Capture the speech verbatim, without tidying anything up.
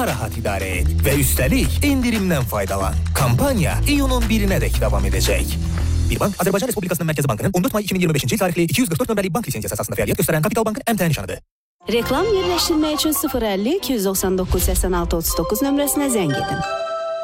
rahat idarə et və üstəlik endirimdən faydalan. Kampaniya iyunun birinə dək davam edəcək. Bir bank, Azərbaycan Respublikasının Mərkəzi Bankının on dörd may iki min iyirmi beşinci il tarixli iki yüz qırx dörd nömrəli bank lisenziyası əsasında fəaliyyət göstərən Kapital Bankın əmtəə nişanıdır. Reklam yerləşdirmək üçün sıfır əlli iki yüz doxsan doqquz səksən altı otuz doqquz nömrəsinə zəng edin.